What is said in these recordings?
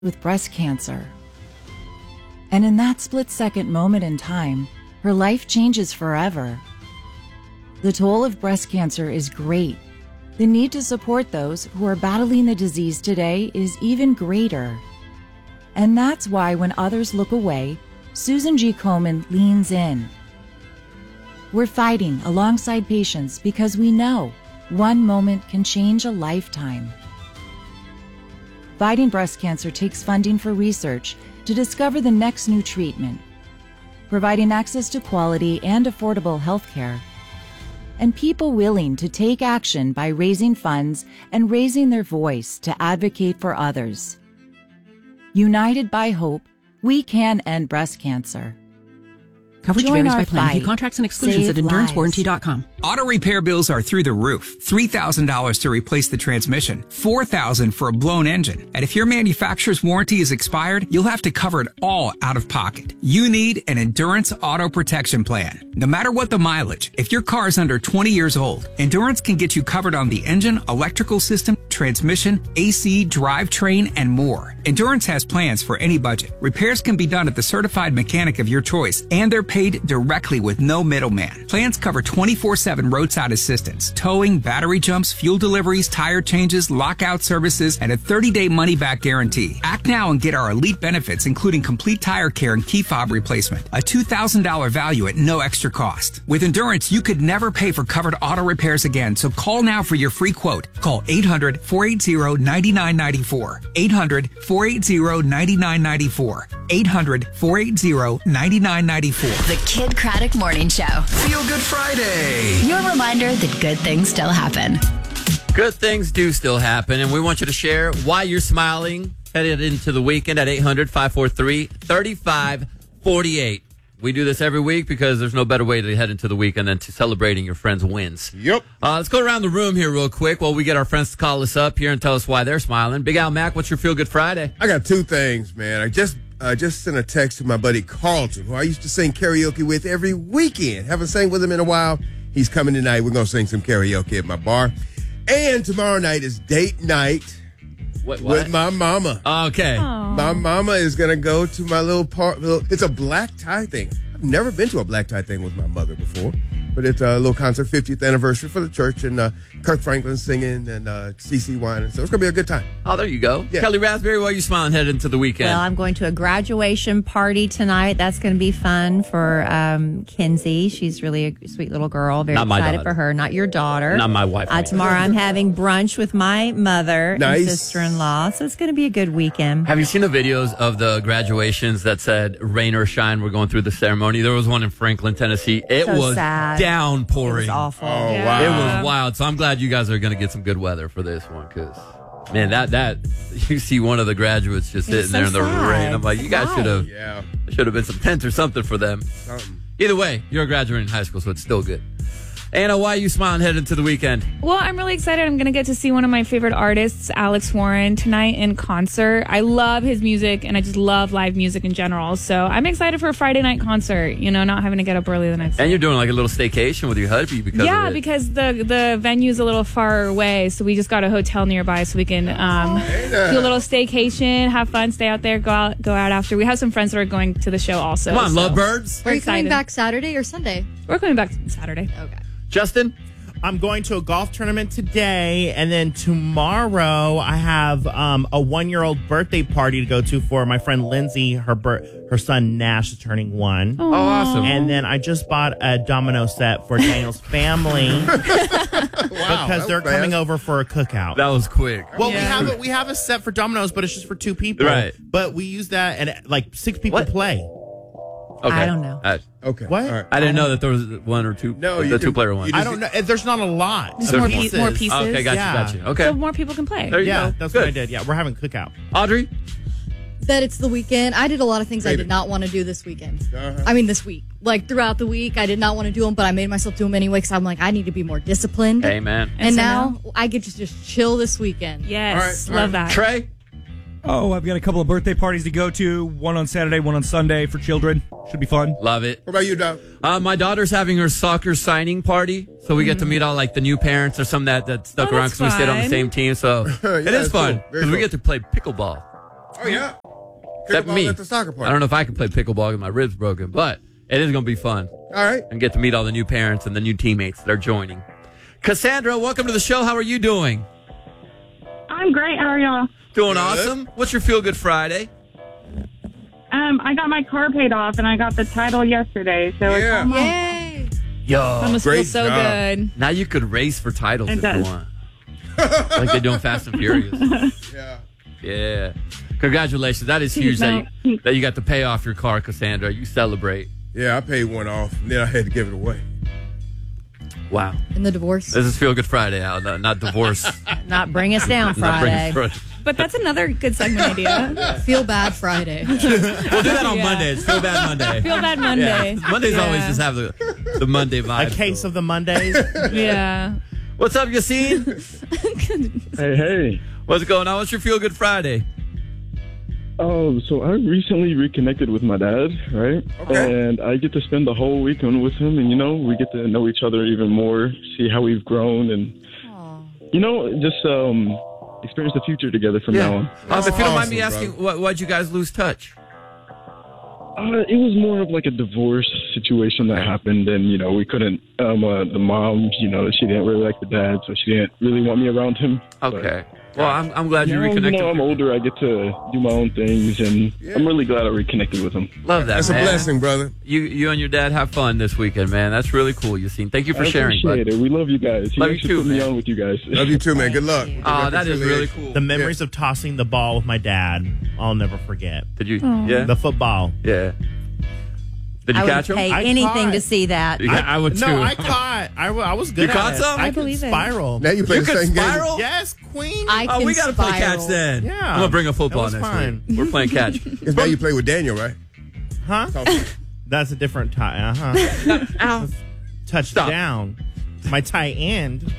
with breast cancer. And in that split-second moment in time, her life changes forever. The toll of breast cancer is great. The need to support those who are battling the disease today is even greater. And that's why when others look away, Susan G. Komen leans in. We're fighting alongside patients because we know one moment can change a lifetime. Fighting breast cancer takes funding for research to discover the next new treatment, providing access to quality and affordable health care, and people willing to take action by raising funds and raising their voice to advocate for others. United by hope, we can end breast cancer. Coverage Join varies our by plan. fight. View contracts and exclusions Save at lives. EnduranceWarranty.com. Auto repair bills are through the roof. $3,000 to replace the transmission, $4,000 for a blown engine. And if your manufacturer's warranty is expired, you'll have to cover it all out of pocket. You need an Endurance Auto Protection Plan. No matter what the mileage, if your car is under 20 years old, Endurance can get you covered on the engine, electrical system, transmission, AC, drivetrain, and more. Endurance has plans for any budget. Repairs can be done at the certified mechanic of your choice, and they're paid directly with no middleman. Plans cover 24/7 roadside assistance, towing, battery jumps, fuel deliveries, tire changes, lockout services, and a 30-day money-back guarantee. Act now and get our elite benefits, including complete tire care and key fob replacement. A $2,000 value at no extra cost. With Endurance, you could never pay for covered auto repairs again, so call now for your free quote. Call 800-480-9994. 800-480-9994. 800-480-9994. The Kid Craddock Morning Show. Feel Good Friday. Your reminder that good things still happen. Good things do still happen, and we want you to share why you're smiling headed into the weekend at 800-543-3548. We do this every week because there's no better way to head into the weekend than to celebrating your friends' wins. Yep. Let's go around the room here real quick while we get our friends to call us up here and tell us why they're smiling. Big Al Mac, what's your Feel Good Friday? I got two things, man. I just sent a text to my buddy Carlton, who I used to sing karaoke with every weekend. Haven't sang with him in a while. He's coming tonight. We're going to sing some karaoke at my bar. And tomorrow night is date night with my mama. Okay. My mama is going to go to my little it's a black tie thing. I've never been to a black tie thing with my mother before. But it's a little concert, 50th anniversary for the church, and Kirk Franklin singing, and CeCe Winans. So it's going to be a good time. Oh, there you go. Yeah. Kelly Raspberry, why are you smiling headed into the weekend? Well, I'm going to a graduation party tonight. That's going to be fun for Kinsey. She's really a sweet little girl. Very excited for her. Not your daughter. Not my wife. Tomorrow I'm having brunch with my mother Nice. and sister-in-law. So it's going to be a good weekend. Have you seen the videos of the graduations that said rain or shine? We're going through the ceremony. There was one in Franklin, Tennessee. It So was sad. downpouring. It was awful. Oh, wow. It was wild. So I'm glad you guys are going to get some good weather for this one, because man, that you see one of the graduates just It's sitting there in the so sad. rain. I'm like, you guys Why? should have been some tents or something for them. Either way, you're a graduate in high school, so it's still good. Anna, why are you smiling heading into the weekend? Well, I'm really excited. I'm going to get to see one of my favorite artists, Alex Warren, tonight in concert. I love his music, and I just love live music in general. So I'm excited for a Friday night concert, not having to get up early the next day. And you're doing like a little staycation with your hubby because of it. Because the venue's a little far away, so we just got a hotel nearby so we can do a little staycation, have fun, stay out there, go out after. We have some friends that are going to the show also. Come on, lovebirds. We're Are you coming excited. back Saturday or Sunday? We're coming back Saturday. Okay. Justin? I'm going to a golf tournament today, and then tomorrow I have a 1-year-old birthday party to go to for my friend Lindsay. Her son Nash is turning 1. Oh, awesome. And then I just bought a domino set for Daniel's family because they're coming over for a cookout. That was quick. Well, we have a set for dominoes, but it's just for 2 people. Right. But we use that, and like 6 people play. Okay. I don't know. Okay. What? All right. I didn't know that there was one or two. No, the two-player one. I don't know. There's not a lot. Just There's more pieces. Okay, got you. Okay. So more people can play. There you Yeah, go. that's Good. what I did. Yeah, we're having cookout. Audrey? That it's the weekend. I did a lot of things I Baby. did not want to do this weekend. Uh-huh. I mean, this week. Like, throughout the week, I did not want to do them, but I made myself do them anyway because I'm like, I need to be more disciplined. Hey, man. And so now I get to just chill this weekend. Yes, All right. love that. Trey? Oh, I've got a couple of birthday parties to go to. One on Saturday, one on Sunday for children. Should be fun. Love it. What about you, Doc? My daughter's having her soccer signing party, so we get to meet all like the new parents or some that stuck Oh, around that's because we stayed on the fun. same team. So it is that's fun cool. Very because we cool. get to play pickleball. Oh, yeah. Except Pickleball me. at the soccer park. I don't know if I can play pickleball with my ribs broken, but it is going to be fun. All right. And get to meet all the new parents and the new teammates that are joining. Cassandra, welcome to the show. How are you doing? I'm great. How are y'all? Doing awesome. What's your Feel Good Friday? I got my car paid off, and I got the title yesterday. So it's almost... Yay! Yo, That must feel so good. Now you could race for titles It if does. you want. Like they do in Fast and Furious. Yeah. Yeah. Congratulations. That is huge that you got to pay off your car, Cassandra. You celebrate. Yeah, I paid one off, and then I had to give it away. Wow. In the divorce. This is Feel Good Friday, Al, not divorce. Not bring us down Not bring Friday. But that's another good segment idea. Feel bad Friday. We'll do that on Yeah. Mondays. Feel Bad Monday. Feel Bad Monday. Yeah. Mondays Yeah. always just have the Monday vibe. A case of the Mondays. Yeah. What's up, Yassine? Hey. What's going on? What's your Feel Good Friday? Oh, so I recently reconnected with my dad, right? Okay. And I get to spend the whole weekend with him, and, we get to know each other even more, see how we've grown, and, just experience the future together from now on. If you don't mind me Awesome, asking, why'd you guys lose touch? It was more of like a divorce situation that happened, and, we couldn't, the mom, she didn't really like the dad, so she didn't really want me around him. Okay. Well, I'm glad you Now, reconnected. I'm older. I get to do my own things, and I'm really glad I reconnected with him. Love that, That's man. a blessing, brother. You and your dad have fun this weekend, man. That's really cool, Yassine. Thank you for I sharing, bud. appreciate it. We love you guys. Love guys you should too, put me man. on with you guys. Love you too, man. Good luck. Oh, that is really cool. The memories of tossing the ball with my dad, I'll never forget. Did you? Yeah. The football. Yeah. Did you I catch would him? pay I anything caught. to see that. I would too. No, I caught. I was good You at caught it. some? I I could believe it. spiral. Now you play You the could same game. spiral? Yes, queen. I can Oh, we gotta play spiral. catch then. Yeah. I'm gonna bring a football That was next fine. week. We're playing catch. Because now you play with Daniel, right? Huh? That's a different tie. Ow. Touchdown. My tight end.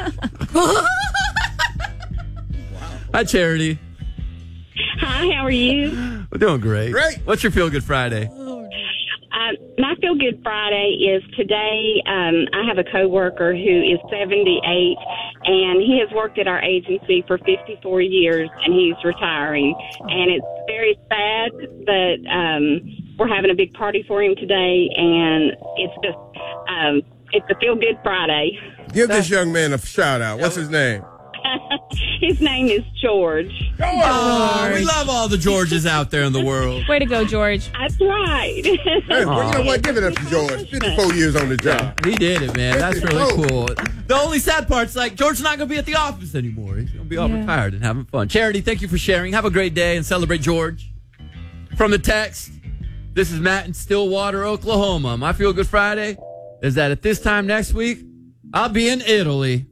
Hi, Charity. Hi, how are you? We're doing great. Great. What's your Feel Good Friday? My Feel Good Friday is today. I have a coworker who is 78, and he has worked at our agency for 54 years, and he's retiring. And it's very sad, but we're having a big party for him today, and it's just it's a Feel Good Friday. Give this young man a shout out. What's his name? His name is George. Oh, we love all the Georges out there in the world. Way to go, George. That's right. Hey, well, you know what? Give it up to George. 54 years on the job. He did it, man. That's really cool. The only sad part's like George's not going to be at the office anymore. He's going to be all retired and having fun. Charity, thank you for sharing. Have a great day and celebrate George. From the text, this is Matt in Stillwater, Oklahoma. My Feel Good Friday is that at this time next week, I'll be in Italy.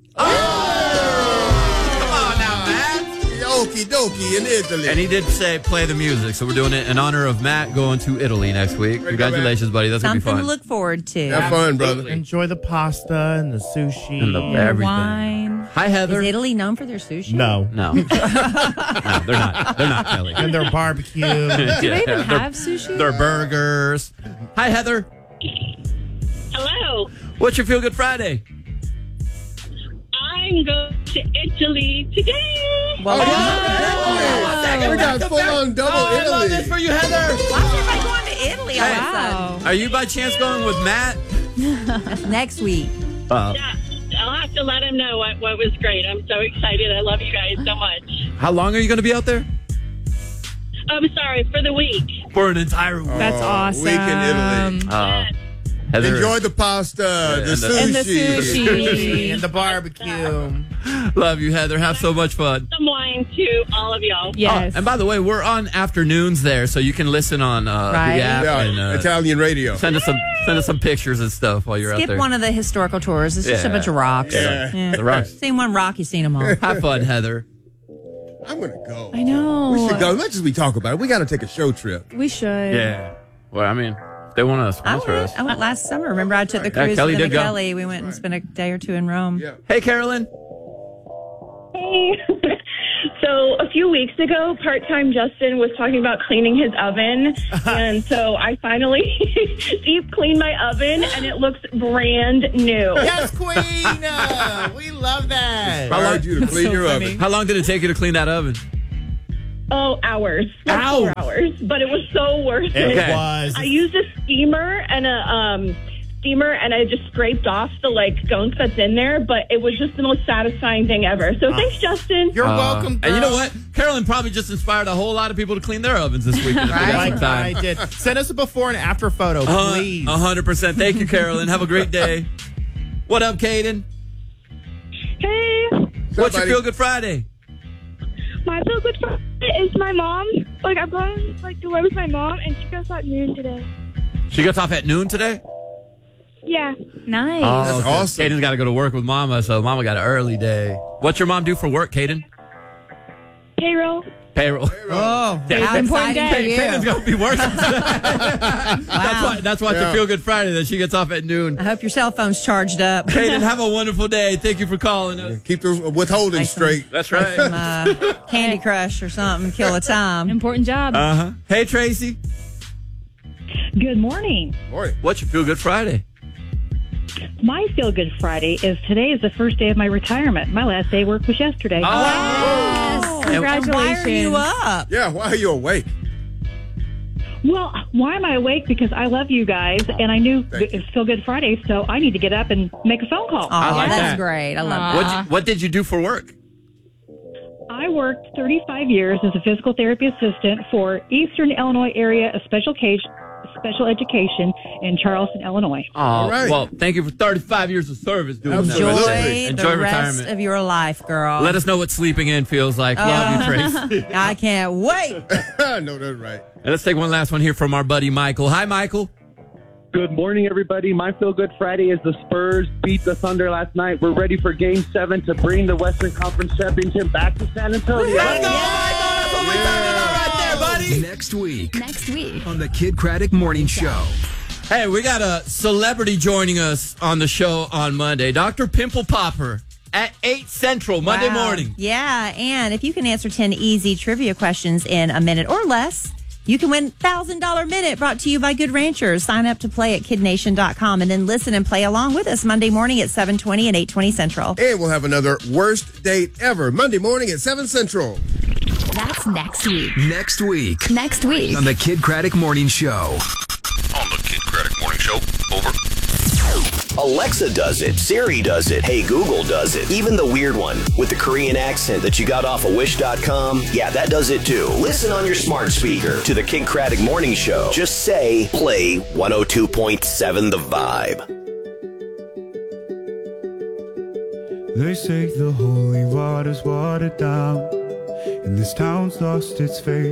Okie dokie in Italy. And he did say play the music, so we're doing it in honor of Matt going to Italy next week. Congratulations, buddy. That's going to be Something fun. to look forward to. Have fun, brother. Enjoy the pasta and the sushi. And the everything. Wine. Hi, Heather. Is Italy known for their sushi? No. No. No, they're not. They're not, Kelly. And their barbecue. Do they even Their- have sushi? Their burgers. Hi, Heather. Hello. What's your Feel Good Friday? I'm going to Italy today. Well, We got full-on double I Italy. love this for you, Heather. why is everybody going to Italy all of a Wow. Are you by chance going with Matt? sudden? That's next week. Yeah, I'll have to let him know what was great. I'm so excited. I love you guys so much. How long are you going to be out there? I'm sorry, for the week. For an entire week. That's awesome. Week in Italy. Heather, Enjoy the pasta, the and the- sushi. And the sushi. And the barbecue. love you, Heather. Have so much fun. Some wine to all of y'all. Yes. Oh, and by the way, we're on afternoons there, so you can listen on Right. the app Yeah, and Italian radio. send us some pictures and stuff while you're out Skip there. one of the historical tours. It's just a Yeah. bunch of rocks. Yeah. The rocks. Seen one rock, you've seen them all. Have fun, Heather. I'm going to go. I know. We should go. As much as we talk about it, we got to take a show trip. We should. Yeah. Well, I mean, they want to sponsor us. I went last summer. Remember, I took the Yeah, cruise Kelly with did go. Kelly. We went and spent a day or two in Rome. Yeah. Hey, Carolyn. Hey. So a few weeks ago, part-time Justin was talking about cleaning his oven. And so I finally deep cleaned my oven, and it looks brand new. Yes, Queen. We love that. I hired you to clean your oven. How long did it take you to clean that oven? Oh, hours. Like 4 hours. But it was so worth it. It was. I used a steamer and I just scraped off the gunk that's in there, but it was just the most satisfying thing ever. So thanks, Justin. You're welcome, girl. And you know what? Carolyn probably just inspired a whole lot of people to clean their ovens this weekend. I did. Send us a before and after photo, please. 100%. Thank you, Carolyn. Have a great day. What up, Caden? Hey. What's your Feel Good Friday? My Feel Good Friday is my mom. I'm going to work with my mom, and she goes at noon today. She gets off at noon today? Yeah. Nice. Oh, That's awesome. Caden's got to go to work with Mama, so Mama got an early day. What's your mom do for work, Caden? Payroll. Oh, how important day. exciting for you. Caden's going to be working today. Wow. That's why it's a Feel Good Friday that she gets off at noon. I hope your cell phone's charged up. Caden, have a wonderful day. Thank you for calling us. Keep the withholding straight. That's right. Some, Candy Crush or something, kill the time. Important job. Uh-huh. Hey, Tracy. Good morning. Morning. What's your Feel Good Friday? My Feel Good Friday is today is the first day of my retirement. My last day of work was yesterday. Yes. Congratulations. Why are you up? Yeah, why are you awake? Well, why am I awake? Because I love you guys, and I knew Thank you. it's Feel Good Friday, so I need to get up and make a phone call. Oh, I like that's that. great. I love that. What did you do for work? I worked 35 years as a physical therapy assistant for Eastern Illinois area of special education in Charleston, Illinois. Oh, right. well, thank you for 35 years of service doing Absolutely. that. Enjoy the rest of your life, girl. Let us know what sleeping in feels like. Love you, Tracy. I can't wait. No, that's right. And let's take one last one here from our buddy Michael. Hi, Michael. Good morning, everybody. My Feel Good Friday is the Spurs beat the Thunder last night. We're ready for Game 7 to bring the Western Conference Championship back to San Antonio. Let's go, Michael. That's what we're talking about right there, buddy. Next week Next week. on the Kid Craddock Morning Show. Hey, we got a celebrity joining us on the show on Monday. Dr. Pimple Popper at 8 Central, Monday Wow. morning. Yeah, and if you can answer 10 easy trivia questions in a minute or less, you can win $1,000 Minute brought to you by Good Ranchers. Sign up to play at kidnation.com and then listen and play along with us Monday morning at 7:20 and 8:20 Central. And we'll have another worst date ever Monday morning at 7 Central. That's next week. Next week Next week. on the Kid Craddock Morning Show. On the Kid Craddock Morning Show. Over. Alexa does it. Siri does it. Hey, Google does it. Even the weird one with the Korean accent that you got off of Wish.com. Yeah, that does it too. Listen on your smart speaker to the Kid Craddock Morning Show. Just say, play 102.7 The Vibe. They say the holy water's watered down, and this town's lost its faith.